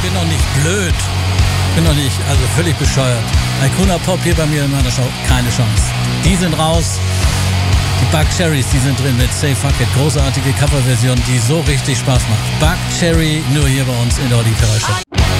bin doch nicht blöd. Bin doch nicht, also völlig bescheuert. Icona Pop hier bei mir in meiner Show, keine Chance. Die sind raus. Die Buckcherrys, die sind drin mit Say Fuck It. Großartige Coverversion, die so richtig Spaß macht. Buckcherry, nur hier bei uns in der Olli Ferrari Show.